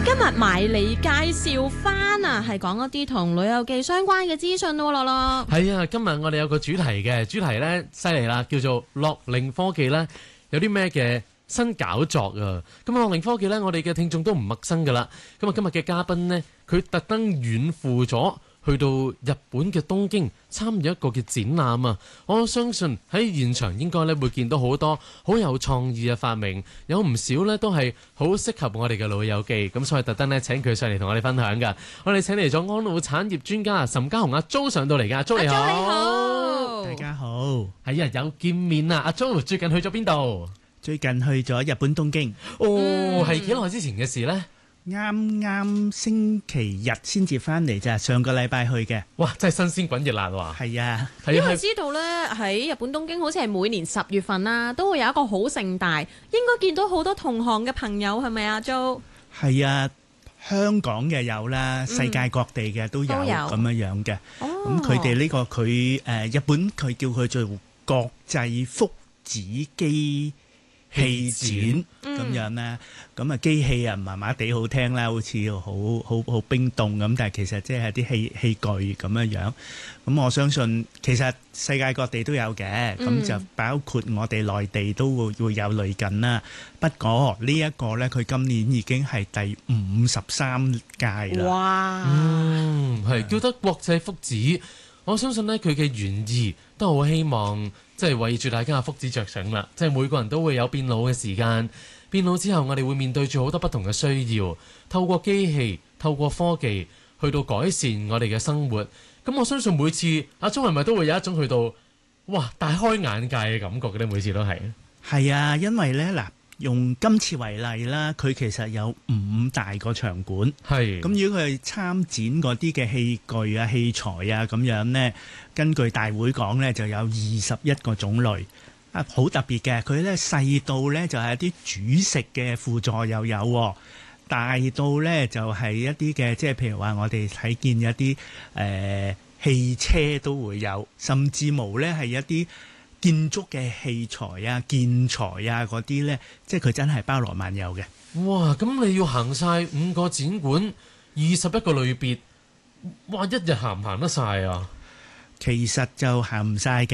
今日埋嚟介紹翻啊，係講一啲同旅遊記相關嘅資訊咯，樂樂。 係啊，今日我哋有個主題嘅，主題呢犀利啦，叫做樂齡科技呢有啲咩嘅新搞作啊！咁樂齡科技呢，我哋嘅聽眾都唔陌生噶啦。咁啊，今日嘅嘉賓呢，佢特登遠赴咗去到日本嘅東京參與一個嘅展覽啊！我相信喺現場應該咧會見到好多好有創意嘅發明，有唔少咧都係好適合我哋嘅老友記，咁所以特登咧請佢上嚟同我哋分享㗎。我哋請嚟咗安老產業專家岑家雄阿 Jo 上到嚟㗎，阿 Jo 你好， 你好， 大家好。 係啊，有見面啊！阿 Jo 最近去咗邊度？ 最近去咗日本東京。 哦，係幾耐之前嘅事呢？ 啱啱星期日先至翻嚟咋，上個禮拜去嘅。 哇，真係新鮮滾熱辣喎！ 係啊， 因為知道咧喺日本東京好似係每年10月份啦，都會有一個好盛大，應該見到好多同行嘅朋友係咪啊 Jo？ 係啊，香港嘅有啦，世界各地嘅都有咁樣嘅。咁佢哋呢個日本佢叫佢做國際福祉機器展咁樣啦，咁啊機器啊麻麻地好聽啦，好似好冰凍咁，但係其實即係啲器具咁樣。咁我相信其實世界各地都有嘅，咁就包括我哋內地都會有類近啦。不過呢一個呢，佢今年已經係第53屆啦。 哇！ 係叫得國際福祉，我相信呢，佢嘅原意都好希望。即係為住大家嘅福祉着想啦，即係每個人都會有變老嘅時間，變老之後我哋會面對住好多不同嘅需要，透過機器、透過科技去到改善我哋嘅生活。咁我相信每次阿鍾係咪都會有一種去到哇大開眼界嘅感覺嘅咧？每次都係。係啊，因為咧嗱。用今次為例啦，佢其實有5大個場館。係。咁如果佢係參展嗰啲嘅器具啊、器材啊咁樣呢，根據大會講呢，就有21個種類。啊，好特別嘅，佢呢細到呢就係一啲煮食嘅輔助又有，大到呢就係一啲嘅，即係譬如話我哋睇見一啲汽車都會有，甚至無呢係一啲建築嘅器材啊、建材啊嗰啲呢，即係佢真係包羅萬有嘅。哇！咁你要行晒5個展館、21個類別，哇！一日行唔行得晒啊？其實就行唔晒嘅。